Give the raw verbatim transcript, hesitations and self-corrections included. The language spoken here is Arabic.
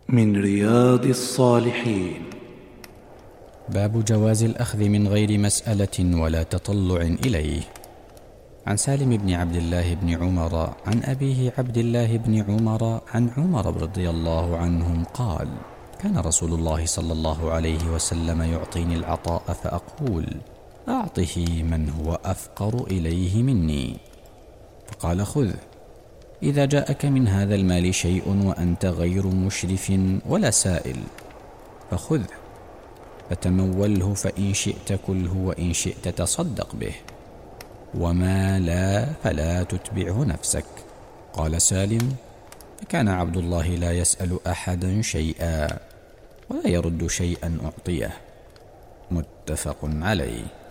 من رياض الصالحين. باب جواز الأخذ من غير مسألة ولا تطلع إليه. عن سالم بن عبد الله بن عمر عن أبيه عبد الله بن عمر عن عمر رضي الله عنهم قال: كان رسول الله صلى الله عليه وسلم يعطيني العطاء فأقول: أعطه من هو أفقر إليه مني، فقال: خذه، إذا جاءك من هذا المال شيء وأنت غير مشرف ولا سائل فخذه، فتموله، فإن شئت كله وإن شئت تصدق به، وما لا فلا تتبعه نفسك. قال سالم: فكان عبد الله لا يسأل أحدا شيئا ولا يرد شيئا أعطيه. متفق عليه.